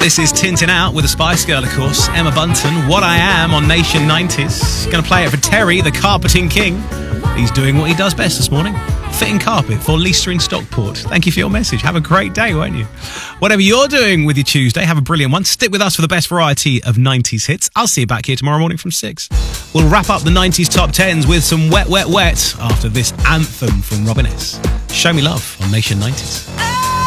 This is Tintin Out with a Spice Girl, of course. Emma Bunton, What I Am on Nation 90s. Going to play it for Terry, the carpeting king. He's doing what he does best this morning. Fitting carpet for Lisa in Stockport. Thank you for your message. Have a great day, won't you? Whatever you're doing with your Tuesday, have a brilliant one. Stick with us for the best variety of 90s hits. I'll see you back here tomorrow morning from 6. We'll wrap up the 90s top 10s with some Wet, Wet, Wet after this anthem from Robin S. Show Me Love on Nation 90s.